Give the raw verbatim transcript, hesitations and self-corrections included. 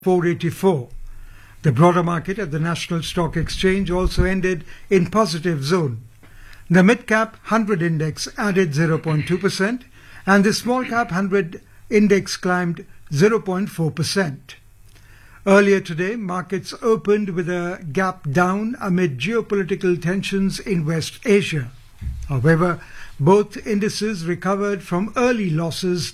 four eighty-four. The broader market at the National Stock Exchange also ended in positive zone. The mid-cap one hundred index added zero point two percent and the small-cap one hundred index climbed zero point four percent. Earlier today, markets opened with a gap down amid geopolitical tensions in West Asia. However, both indices recovered from early losses